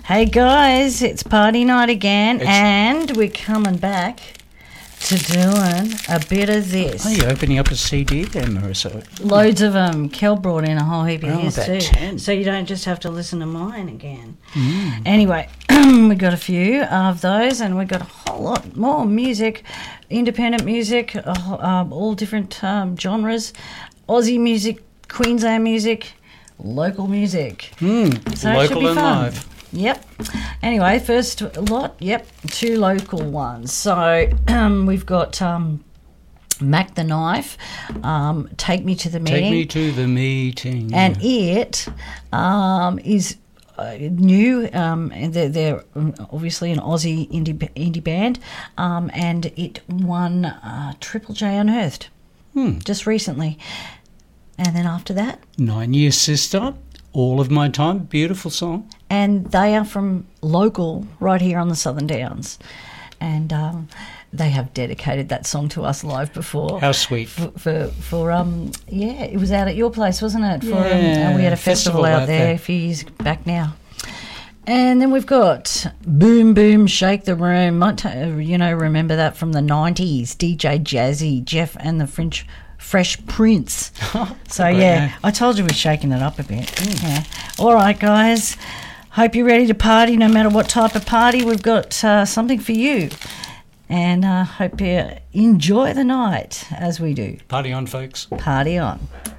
Hey guys, it's party night again, and we're coming back to doing a bit of this. Are you opening up a CD then, Marissa? Loads of them. Kel brought in a whole heap of his about too, 10. so you don't just have to listen to mine again. Anyway, we got a few of those, and we got a whole lot more music, independent music, all different genres, Aussie music, Queensland music, local music. So it should Local be and fun. live. Yep. Anyway, first lot, two local ones. So we've got Mac the Knife, Take Me to the Meeting. Take Me to the Meeting. And it is new. They're obviously an Aussie indie band, and it won Triple J Unearthed just recently. And then after that, 9 Year Sister, All of My Time, beautiful song. and they are from local right here on the Southern Downs, and they have dedicated that song to us live before. How sweet. It was out at your place, wasn't it? Yeah, We had a festival out there there. a few years back now. And then we've got Boom Boom Shake the Room. Remember that from the 90s. DJ Jazzy, Jeff and the Fresh Prince. So, yeah, I told you we're shaking it up a bit. Yeah. All right, guys. Hope you're ready to party no matter what type of party. We've got something for you. And hope you enjoy the night as we do. Party on, folks. Party on.